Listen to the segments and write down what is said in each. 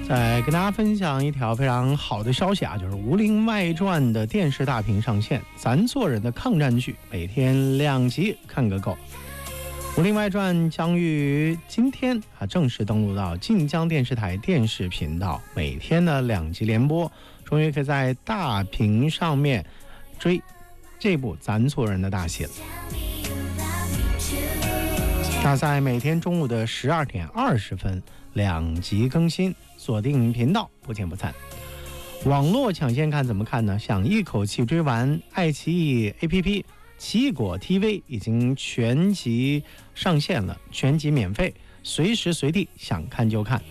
再跟大家分享一条非常好的消息啊，就是《武林外传》的电视大屏上线，咱做人的抗战剧，每天2集看个够。《武林外传》将于今天正式登陆到晋江电视台电视频道，每天的2集连播，终于可以在大屏上面追这部咱做人的大戏了。那在每天中午的12点20分2集更新，锁定频道，不见不散。网络抢先看怎么看呢？想一口气追完，爱奇艺 APP 奇异果 TV 已经全集上线了，全集免费，随时随地想看就看。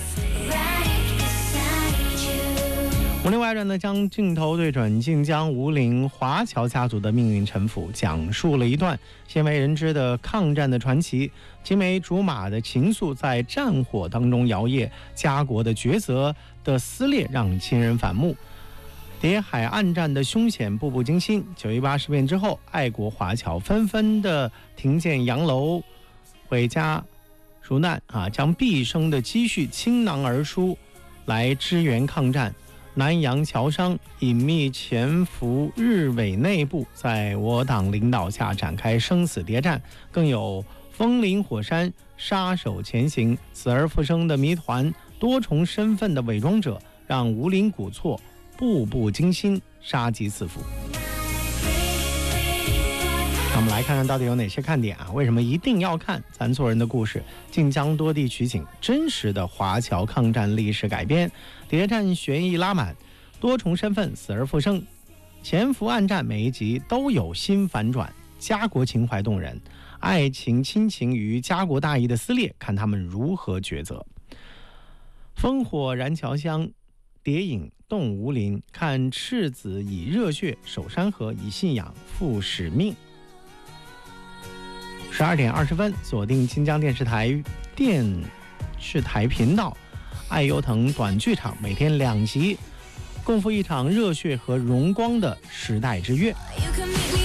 武林外传呢，将镜头对准晋江吴陵华侨家族的命运沉浮，讲述了一段鲜为人知的抗战的传奇。青梅竹马的情愫在战火当中摇曳，家国的抉择的撕裂让亲人反目。谍海暗战的凶险步步惊心。9·18事变之后，爱国华侨纷纷的停建洋楼，回家赎难将毕生的积蓄倾囊而出来支援抗战。南洋侨商隐秘潜伏日伪内部，在我党领导下展开生死谍战，更有风林火山杀手前行，死而复生的谜团，多重身份的伪装者，让吴陵古错步步惊心，杀机四伏。那我们来看看到底有哪些看点啊？为什么一定要看咱做人的故事？晋江多地取景，真实的华侨抗战历史改编，谍战悬疑拉满，多重身份死而复生，潜伏暗战，每一集都有新反转，家国情怀动人，爱情亲情与家国大义的撕裂，看他们如何抉择。烽火燃侨乡，谍影动吴陵，看赤子以热血守山河，以信仰赴使命。12点20分，锁定晋江电视台频道，爱优腾短剧场，每天2集，共赴一场热血和荣光的时代之约。